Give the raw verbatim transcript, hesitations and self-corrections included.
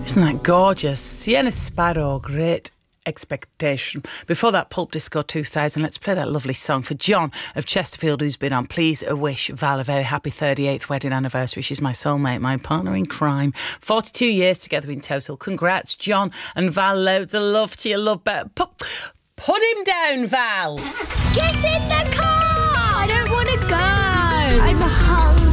Isn't that gorgeous? Sienna Sparrow, Great Expectation. Before that, Pulp Disco two thousand. Let's play that lovely song for John of Chesterfield, who's been on. Please wish Val a very happy thirty-eighth wedding anniversary. She's my soulmate, my partner in crime. forty-two years together in total. Congrats, John and Val. Loads of love to you. Love better. Put, put him down, Val. Get in the car! I don't want to go. I'm